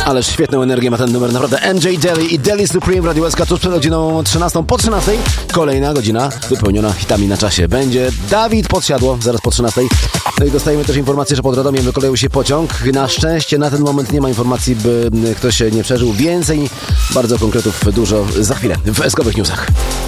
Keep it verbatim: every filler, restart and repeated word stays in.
Ależ świetną energię ma ten numer, naprawdę. N J Daly i Daly Supreme w Radio S K tuż przed godziną trzynastą. Po trzynastej kolejna godzina wypełniona hitami na czasie. Będzie Dawid Podsiadło, zaraz po trzynastej. No i dostajemy też informację, że pod Radomiem wykoleił się pociąg. Na szczęście na ten moment nie ma informacji, by ktoś nie przeżył. Więcej, bardzo konkretów dużo za chwilę w S K owych Newsach.